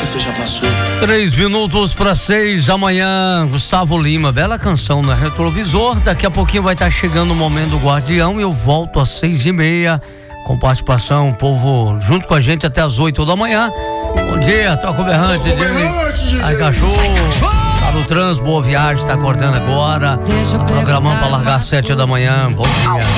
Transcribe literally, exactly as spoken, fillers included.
você já passou. Três minutos para seis da manhã, Gustavo Lima, bela canção no Retrovisor. Daqui a pouquinho vai estar chegando o momento do Guardião e eu volto às seis e meia com participação, o povo junto com a gente até às oito da manhã. Bom dia, Toco Berrante, Jimmy. Ai, cachorro. Tá no trânsito, boa viagem, tá acordando agora. Tá programando para largar às sete da manhã. Bom dia.